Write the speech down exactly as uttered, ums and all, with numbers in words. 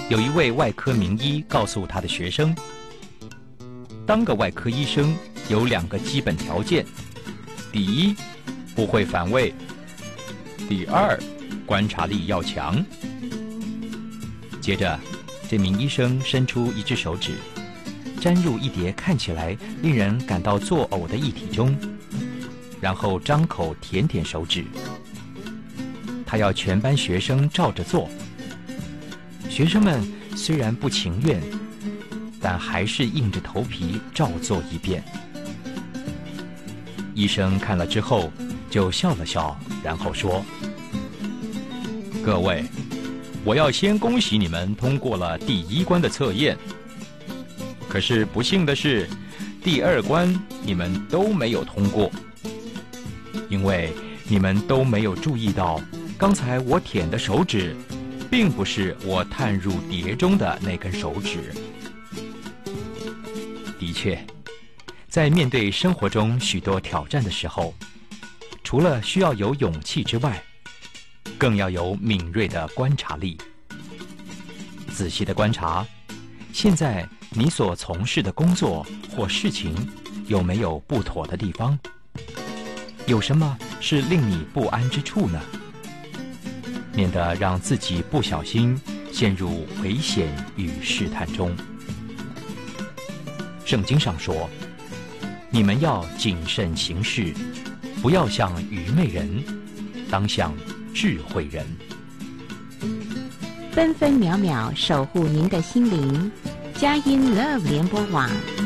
有一位外科名医告诉他的学生，当个外科医生有两个基本条件：第一，不会反胃；第二，观察力要强。接着，这名医生伸出一只手指，沾入一叠看起来令人感到作呕的液体中，然后张口舔舔手指。他要全班学生照着做。学生们虽然不情愿，但还是硬着头皮照做一遍。医生看了之后，就笑了笑，然后说：“各位，我要先恭喜你们通过了第一关的测验。可是不幸的是，第二关你们都没有通过，因为你们都没有注意到，刚才我舔的手指并不是我探入碟中的那根手指。”的确，在面对生活中许多挑战的时候，除了需要有勇气之外，更要有敏锐的观察力，仔细的观察现在你所从事的工作或事情有没有不妥的地方，有什么是令你不安之处呢？免得让自己不小心陷入危险与试探中。圣经上说，你们要谨慎行事，不要像愚昧人，当像智慧人。 分分秒秒守护您的心灵，佳音 Love 联播网。